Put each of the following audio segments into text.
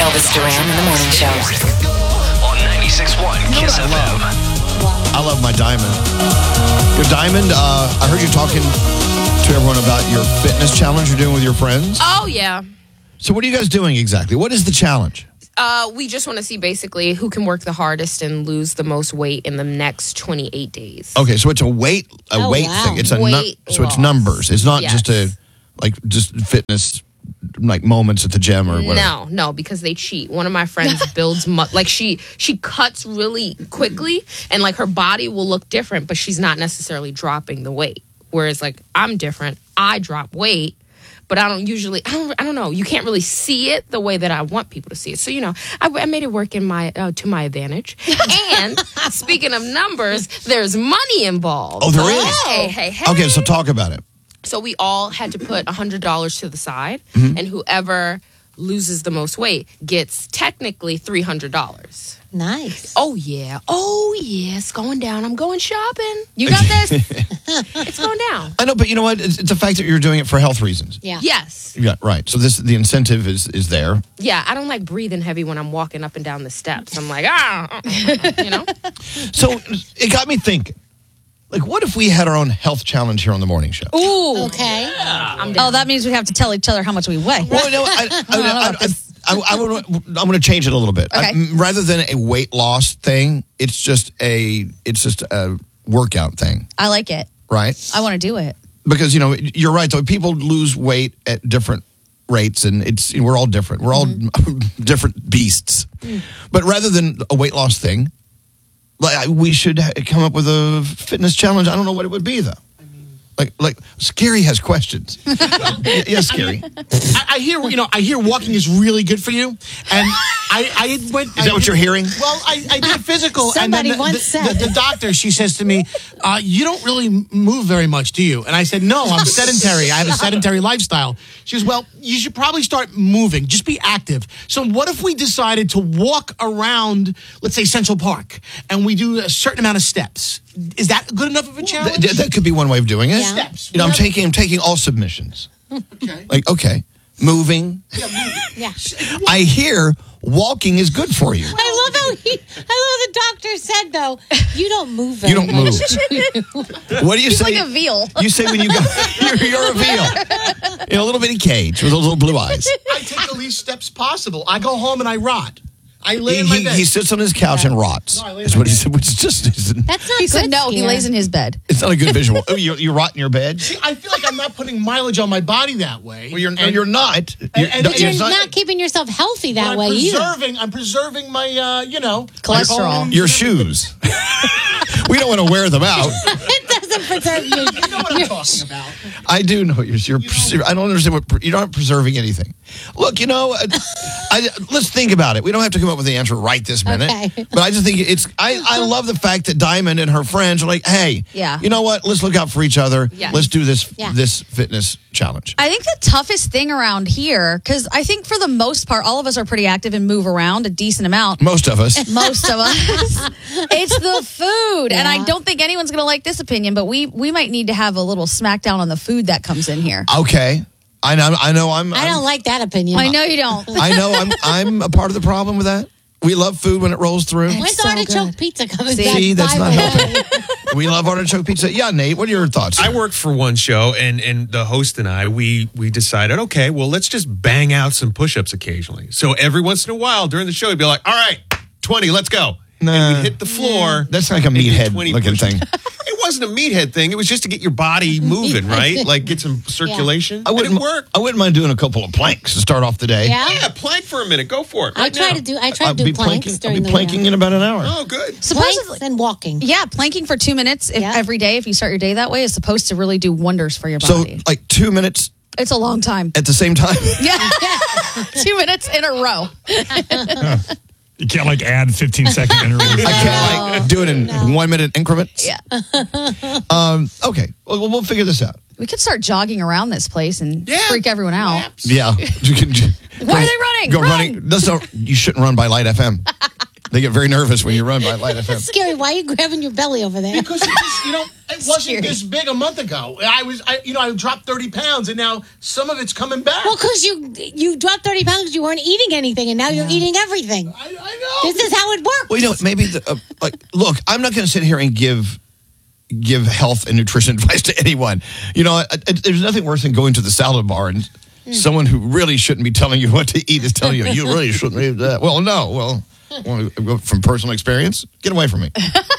Elvis Duran in the Morning Show. On 96.1 Kiss FM. I love my Diamond. Your Diamond, I heard you talking to everyone about your fitness challenge you're doing with your friends. Oh, yeah. So what are you guys doing exactly? What is the challenge? We just want to see basically who can work the hardest and lose the most weight in the next 28 days. Okay, so it's a weight wow. thing. It's Weight so it's loss. numbers. It's not Yes. just fitness like moments at the gym or whatever. No, because they cheat. One of my friends builds she cuts really quickly, and like her body will look different, but she's not necessarily dropping the weight. Whereas like I'm different. I drop weight, but I don't know. You can't really see it the way that I want people to see it. So, I made it work to my advantage. And speaking of numbers, there's money involved. Oh, there is? Hey. Okay, so talk about it. So we all had to put $100 to the side, Mm-hmm. and whoever loses the most weight gets technically $300. Nice. Oh, yeah. It's going down. I'm going shopping. You got this? It's going down. I know, but you know what? It's the fact that you're doing it for health reasons. Yeah. Yes. Yeah, right. So the incentive is there. Yeah, I don't like breathing heavy when I'm walking up and down the steps. I'm like, So it got me thinking. Like, what if we had our own health challenge here on the morning show? Ooh. Okay. I'm down. Oh, that means we have to tell each other how much we weigh. Well, no, I'm going to change it a little bit. Okay. Rather than a weight loss thing, it's just a workout thing, I like it. right? I want to do it. Because you're right though. People lose weight at different rates, and we're all different. We're all different beasts. But rather than a weight loss thing, we should come up with a fitness challenge. I don't know what it would be though. Like Scary has questions. Yes, Scary. I hear walking is really good for you, and I went. Is that what you're hearing? Well, I did a physical, Somebody and then once said. the doctor, she says to me, "You don't really move very much, do you?" And I said, "No, I'm sedentary. I have a sedentary lifestyle." She goes, "Well, you should probably start moving. Just be active." So, what if we decided to walk around, let's say Central Park, and we do a certain amount of steps? Is that good enough of a challenge? That could be one way of doing it. Yeah. Steps. I'm taking all submissions. Okay. Moving. Yeah. I hear walking is good for you. I love the doctor said though, you don't move very You don't much. move. What do you say? Like a veal. You say when you go, you're a veal. In a little bitty cage with those little blue eyes. I take the least steps possible. I go home and I rot. I lay in my bed. He sits on his couch and rots. No, I lay in Is my what he bed. said, which is just, That's not He good. said no. He Scare. lays in his bed. it's not a good visual. Oh, you rot in your bed? I feel like I'm not putting mileage on my body that way. Well, you're not. And But you're it's not keeping yourself healthy that way either. I'm preserving my, Cholesterol. your shoes. We don't want to wear them out. It doesn't preserve you. You know what I'm talking about. I do know I don't understand you're not preserving anything. Look, let's think about it. We don't have to come up with the answer right this minute. Okay. But I just think I love the fact that Diamond and her friends are like, hey, Yeah. you know what? Let's look out for each other. Yes. Let's do this Yeah. this fitness challenge. I think the toughest thing around here, because I think for the most part, all of us are pretty active and move around a decent amount. Most of us. Most of us. It's the food. And I Yeah. don't think anyone's going to like this opinion, but we might need to have a little smackdown on the food that comes in here. Okay. I know I don't like that opinion. I know you don't. I know I'm a part of the problem with that. We love food when it rolls through. When's so artichoke good. pizza coming See, back? that's by not the helping. way? We love artichoke pizza. Yeah, Nate, what are your thoughts? I worked for one show, and the host and I, we decided, okay, well, let's just bang out some push-ups occasionally. So every once in a while during the show, he'd be like, all right, 20, let's go. Nah. And we'd hit the floor. That's like a and do meathead 20 looking push-ups. thing. It wasn't a meathead thing. It was just to get your body moving, right? Like get some circulation. I And wouldn't it worked. I wouldn't mind doing a couple of planks to start off the day. Yeah. Yeah, plank for a minute. Go for it. I right try now. to do planks I'll be during the planking winter. in about an hour. Oh, good. Supposedly, Planks and walking. yeah, planking for 2 minutes Yeah. every day, if you start your day that way, is supposed to really do wonders for your So body. like 2 minutes It's a long time. at the same time. Yeah. 2 minutes in a row. You can't like add 15-second intervals. I can't like do it in 1 minute increments. Yeah. Okay. Well, we'll figure this out. We could start jogging around this place and Yeah. freak everyone out. Yeah. You can Why are they running? Go Run! running. You shouldn't run by Light FM. They get very nervous when you run by Light FM. Scary. Why are you grabbing your belly over there? Because it wasn't this big a month ago. I dropped 30 pounds, and now some of it's coming back. Well, because you dropped 30 pounds because you weren't eating anything, and now you're eating everything. I know. This is how it works. Well, maybe look, I'm not going to sit here and give health and nutrition advice to anyone. There's nothing worse than going to the salad bar and someone who really shouldn't be telling you what to eat is telling you really shouldn't eat that. Well, no. Well, from personal experience, get away from me.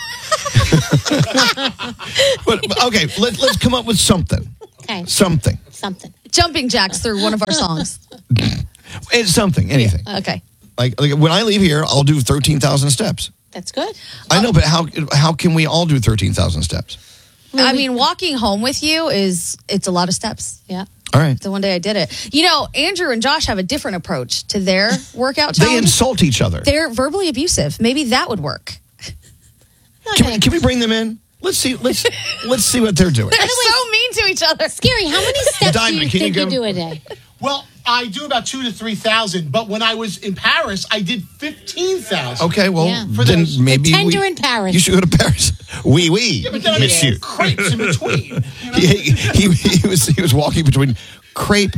But okay, let's come up with something. Okay. Something. Jumping jacks through one of our songs. It's something. Anything. Okay. Like when I leave here, I'll do 13,000 steps. That's good. I know, but how can we all do 13,000 steps? I mean, walking home with you it's a lot of steps. Yeah. All right. So one day I did it. Andrew and Josh have a different approach to their workout They challenge. insult each other. They're verbally abusive. Maybe that would work. Can we bring them in? Let's see what they're doing. They're so mean to each other. Scary. How many steps Diamond, do can you think you you go- do a day? Well, I do about 2,000 to 3,000, but when I was in Paris, I did 15,000. Okay, well, Yeah. then maybe Pretend you're in Paris. You should go to Paris. Oui, oui, But then I monsieur. did crepes in between. He was walking between crepe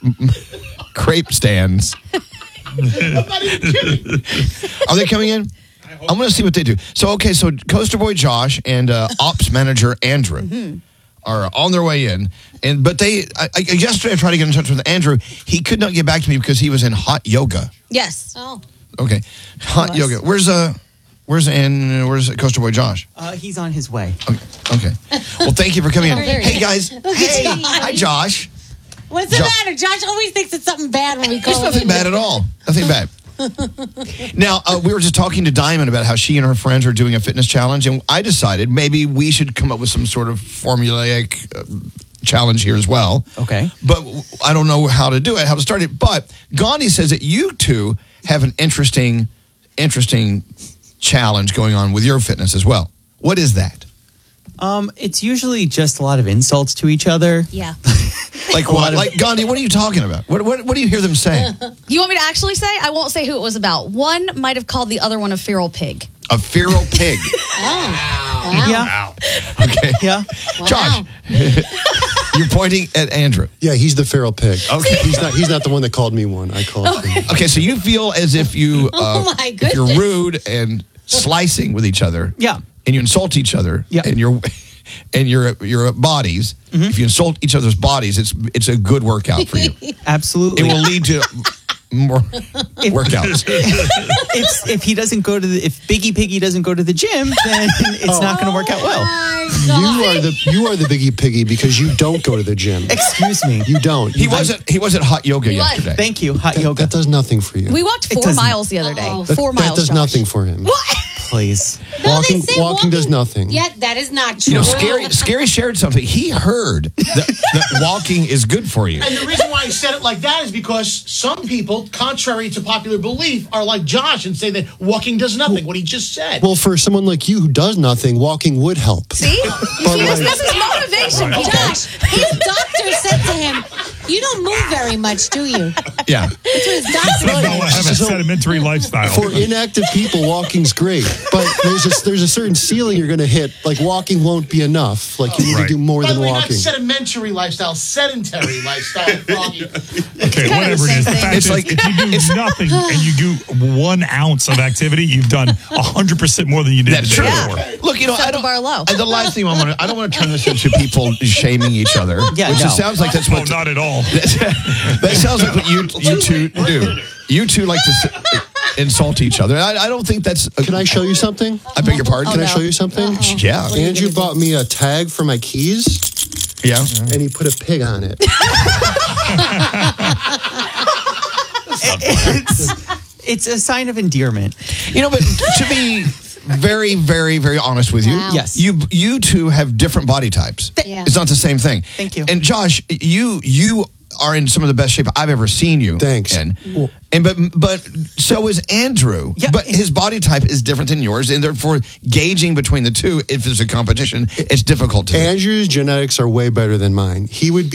stands. I'm not even kidding. Are they coming in? I'm going to see what they do. So Coaster Boy Josh and Ops Manager Andrew are on their way in. But yesterday I tried to get in touch with Andrew. He could not get back to me because he was in hot yoga. Yes. Oh. Okay, hot yoga. Where's Coaster Boy Josh? He's on his way. Okay. Well, thank you for coming in. There he Hey guys. Hey, hi Josh. What's the matter? Josh always thinks it's something bad when we call There's him. nothing bad at all. Nothing bad. Now, we were just talking to Diamond about how she and her friends are doing a fitness challenge, and I decided maybe we should come up with some sort of formulaic challenge here as well. Okay. But I don't know how to do it, how to start it. But Gandhi says that you two have an interesting challenge going on with your fitness as well. What is that? It's usually just a lot of insults to each other. Yeah. Like what? Like Gandhi, what are you talking about? What do you hear them saying? You want me to actually say? I won't say who it was about. One might have called the other one a feral pig. A feral pig. Yeah. Okay. Yeah. Josh, you're pointing at Andrew. Yeah, he's the feral pig. Okay. He's not the one that called me one. I called him. Okay, so you feel as if you Oh, my if you're goodness. rude and slicing with each other. Yeah. And you insult each other. Yeah. And your bodies. If you insult each other's bodies, it's a good workout for you. Absolutely. It will lead to more workouts. if he doesn't go to if Biggie Piggy doesn't go to the gym, then it's not going to work out well. You are the Biggie Piggy because you don't go to the gym. Excuse me. You don't. He was at hot yoga He was. yesterday. Thank you. Hot yoga. That does nothing for you. We walked 4 doesn't- miles the other day. Oh. 4 miles. That does Josh. nothing for him. What? Please. No, they say Walking does nothing. Yeah, that is not true. You know, Scary shared something. He heard that walking is good for you. And the reason why I said it like that is because some people, contrary to popular belief, are like Josh and say that walking does nothing, what he just said. Well, for someone like you who does nothing, walking would help. See? But This like- is motivation. people. Josh, his doctor said to him, "You don't move very much, do you?" Yeah. That's what his doctor No, I said. have a sedimentary lifestyle. For inactive people, walking's great, but there's a certain ceiling you're going to hit. Like walking won't be enough. Like you need to Right. do more By than the way, not walking. sedimentary lifestyle, sedentary lifestyle. Okay, kind of whatever the it is. same The thing. fact It's is, like- if you do nothing and you do 1 ounce of activity, you've done 100% more than you did That's the true. day Yeah. before. Look, Set the bar low. The last thing I don't want to turn this into people shaming each other. Yeah, which no. it sounds like that's Oh, what not at all. that sounds like what you two do. You two like to insult each other. I don't think that's. Can I show you something? I beg your pardon. Can I no. show you something? Yeah. Andrew bought me a tag for my keys, Yeah. and he put a pig on it. It's a sign of endearment. You know, but to be very, very, very honest with you, Wow. Yes. you two have different body types. Yeah. It's not the same thing. Thank you. And Josh, you are in some of the best shape I've ever seen you. Thanks. in. And but so is Andrew. Yeah. But his body type is different than yours, and therefore gauging between the two, if there's a competition, it's difficult to do. Andrew's genetics are way better than mine. He would be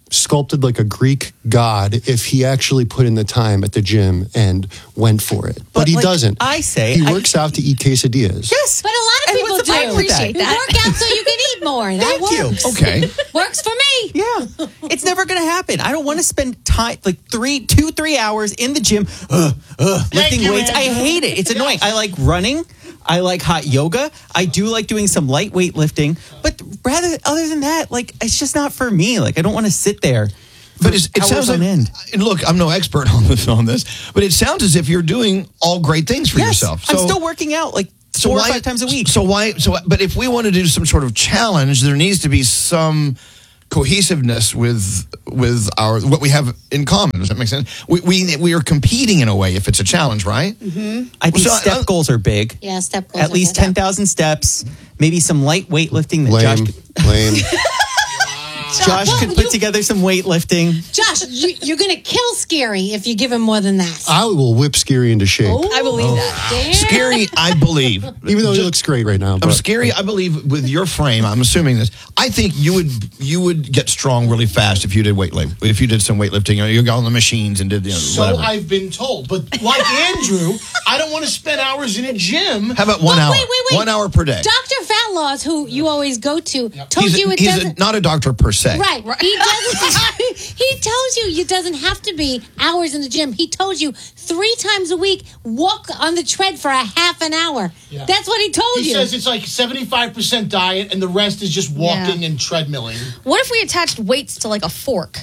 sculpted like a Greek god if he actually put in the time at the gym and went for it. But he like, doesn't. I say he works out to eat quesadillas. Yes. But a lot of And people what's the do. problem with that? You work out so you can eat more. That Thank you. works. Okay. Works for me. Yeah, it's never going to happen. I don't want to spend time like 3 hours in the gym lifting you, weights. I Andrew. hate it. It's annoying. I like running. I like hot yoga. I do like doing some lightweight lifting, but other than that, like it's just not for me. Like I don't want to sit there. But it hours sounds on like, end. and look, I'm no expert on this, but it sounds as if you're doing all great things for Yes, yourself. I'm still working out like 4 or 5 times a week. But if we want to do some sort of challenge, there needs to be some cohesiveness with what we have in common. Does that make sense? We are competing in a way if it's a challenge, right? I think step goals are big. Yeah, step goals. At least 10,000 steps, maybe some light weightlifting that Lame. Josh could put together some weightlifting. Josh, you're going to kill Scary if you give him more than that. I will whip Scary into shape. I believe that. Damn. Scary, I believe. Even though he looks great right now. But Scary, I believe with your frame, I'm assuming this. I think you would get strong really fast if you did if you did some weightlifting, or you got on the machines and did So whatever. I've been told. But like Andrew, I don't want to spend hours in a gym. How about 1 hour? Wait. 1 hour per day. Dr. Fatlaws, who you always go to, told you it He's doesn't. not a doctor per se. Right. He doesn't. He tells you it doesn't have to be hours in the gym. He told you 3 times a week, walk on the tread for a half an hour. Yeah. That's what he told He you. says it's like 75% diet and the rest is just walking and treadmilling. What if we attached weights to like a fork?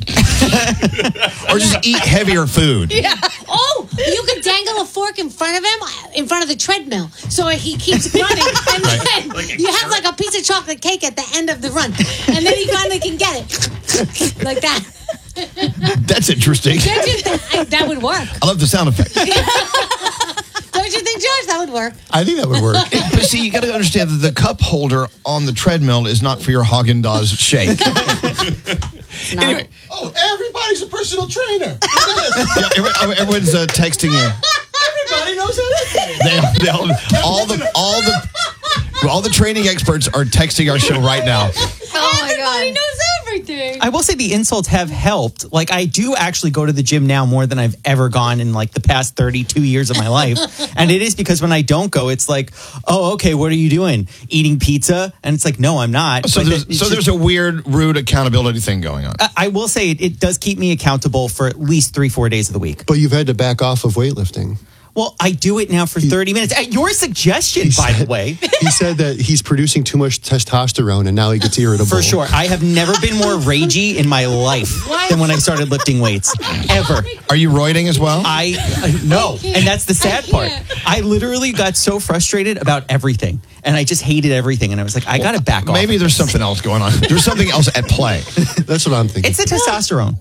Or just eat heavier food. Oh, you could dangle a fork in front of him, in front of the treadmill, so he keeps running, and then you have like a piece of chocolate cake at the end of the run, and then he finally can get it, like that. That's interesting. Don't you think that would work? I love the sound effect. Don't you think, George, that would work? I think that would work. But see, you got to understand that the cup holder on the treadmill is not for your Haagen-Dazs shake. Anyway, Oh, everybody's a personal trainer. Look at this. everyone's texting you. Everybody knows everything. All the training experts are texting our show right now. Oh my Everybody god. knows everything. I will say the insults have helped. Like I do actually go to the gym now more than I've ever gone in like the past 32 years of my life. And it is because when I don't go, it's like, oh, okay, what are you doing? Eating pizza? And it's like, no, I'm not. So But there's a weird, rude accountability thing going on. I will say it does keep me accountable for at least 3-4 days of the week. But you've had to back off of weightlifting. Well, I do it now for 30 minutes. At your suggestion, by the way. He said that he's producing too much testosterone and now he gets irritable. For sure. I have never been more ragey in my life than when I started lifting weights. Ever. Are you roiding as well? No. And that's the sad part. I literally got so frustrated about everything. And I just hated everything. And I was like, I got to back off. Maybe there's something else going on. There's something else at play. That's what I'm thinking. It's the testosterone.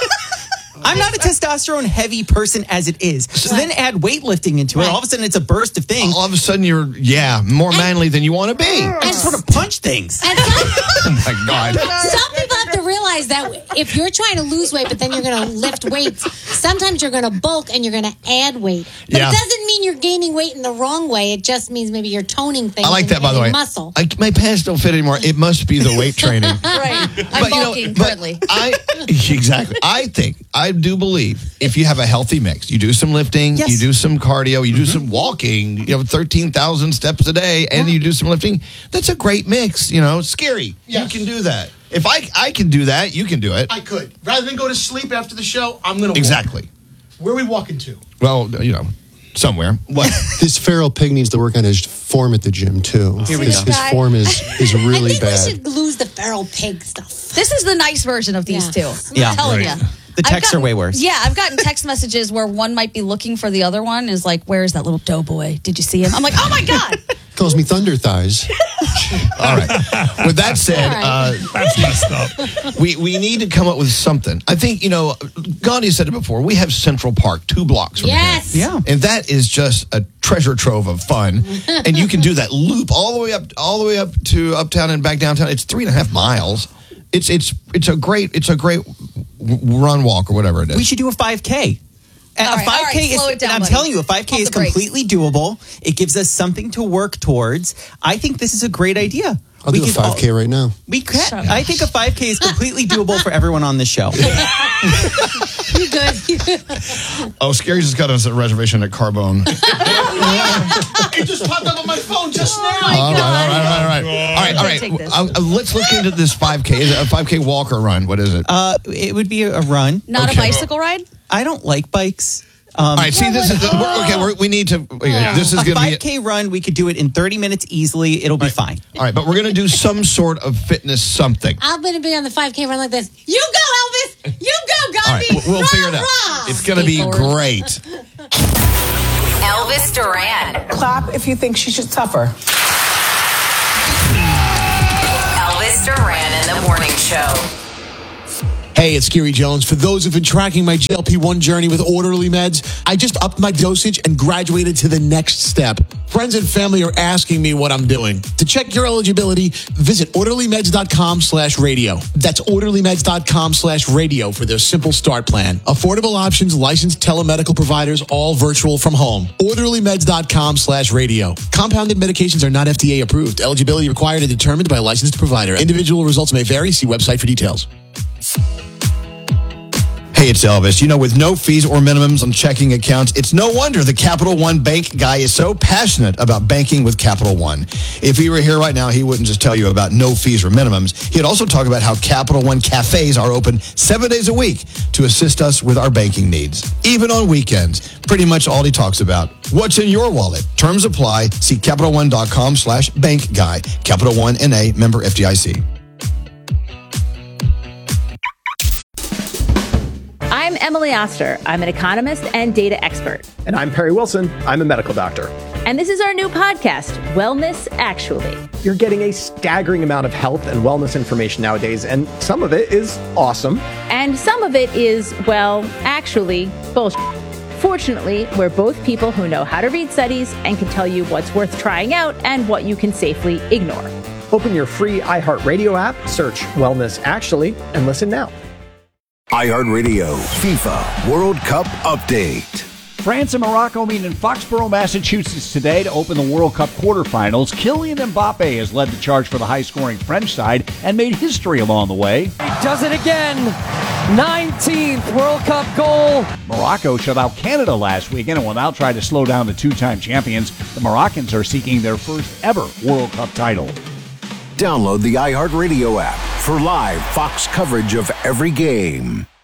I'm not a testosterone heavy person as it is. So then add weightlifting into it. All of a sudden, it's a burst of things. All of a sudden, you're, more manly than you want to be. I sort of punch things. And some, Oh, my God. some people have to realize that if you're trying to lose weight, but then you're going to lift weights, sometimes you're going to bulk and you're going to add weight. But Yeah. it doesn't mean you're gaining weight in the wrong way. It just means maybe you're toning things. I like that, by the way. Muscle. My pants don't fit anymore. It must be the weight training. Right. I'm bulking currently. Exactly. I do believe if you have a healthy mix, you do some lifting, Yes. you do some cardio, you do some walking, 13,000 steps a day, and you do some lifting. That's a great mix. Scary. Yes. You can do that. If I can do that, you can do it. I could. Rather than go to sleep after the show, I'm going to Exactly. Where are we walking to? Well, somewhere. What? This feral pig needs to work on his form at the gym too. Here we His go. form is I really think bad. we should lose the feral pig stuff. This is the nice version of these Yeah. two. Yeah. I'm telling Right. you. The texts are way worse. Yeah, I've gotten text messages where one might be looking for the other one. Is like, where's that little doughboy? Did you see him? I'm like, oh my God. Calls me thunder thighs. All right. With that said, That's messed up. we need to come up with something. I think, Gandhi said it before. We have Central Park 2 blocks from Yes. here. Yeah. And that is just a treasure trove of fun. And you can do that loop all the way up to uptown and back downtown. It's 3.5 miles. It's a great run, walk, or whatever it is. We should do a 5K. And All right, a 5K slow it down, I'm buddy. telling you, a 5K Pump is the brakes. completely doable. It gives us something to work towards. I think this is a great idea. I'll do a 5K right now. We can. I think a 5K is completely doable for everyone on this show. You good? Oh, Scary's just got us a reservation at Carbone. It just popped up on my phone just now. All right. Let's look into this 5K. Is it a 5K walk or run? What is it? It would be a run. Not a bicycle ride? I don't like bikes. All right, see, this is we need to. This is A going to be 5K run. We could do it in 30 minutes easily. It'll be fine. All right, but we're going to do some sort of fitness something. I'm going to be on the 5K run like this. You go, Elvis. You go, Gandhi. All right, we'll figure it out. It's going to be great. Elvis Duran. Clap if you think she should suffer. Elvis Duran in the morning show. Hey, it's Scary Jones. For those who've been tracking my GLP-1 journey with Orderly Meds, I just upped my dosage and graduated to the next step. Friends and family are asking me what I'm doing. To check your eligibility, visit orderlymeds.com/radio. That's orderlymeds.com/radio for their simple start plan. Affordable options, licensed telemedical providers, all virtual from home. orderlymeds.com/radio. Compounded medications are not FDA approved. Eligibility required and determined by a licensed provider. Individual results may vary. See website for details. Hey, it's Elvis. With no fees or minimums on checking accounts, it's no wonder the Capital One bank guy is so passionate about banking with Capital One. If he were here right now, he wouldn't just tell you about no fees or minimums. He'd also talk about how Capital One cafes are open 7 days a week to assist us with our banking needs, even on weekends. Pretty much all he talks about. What's in your wallet? Terms apply. See CapitalOne.com/bank guy. Capital One NA, member FDIC. I'm Emily Oster. I'm an economist and data expert. And I'm Perry Wilson. I'm a medical doctor. And this is our new podcast, Wellness Actually. You're getting a staggering amount of health and wellness information nowadays, and some of it is awesome. And some of it is, well, actually, bullshit. Fortunately, we're both people who know how to read studies and can tell you what's worth trying out and what you can safely ignore. Open your free iHeartRadio app, search Wellness Actually, and listen now. iHeartRadio FIFA World Cup Update. France and Morocco meet in Foxborough, Massachusetts today to open the World Cup quarterfinals. Kylian Mbappe has led the charge for the high-scoring French side and made history along the way. He does it again. 19th World Cup goal. Morocco shut out Canada last weekend and will now try to slow down the two-time champions. The Moroccans are seeking their first ever World Cup title. Download the iHeartRadio app for live Fox coverage of every game.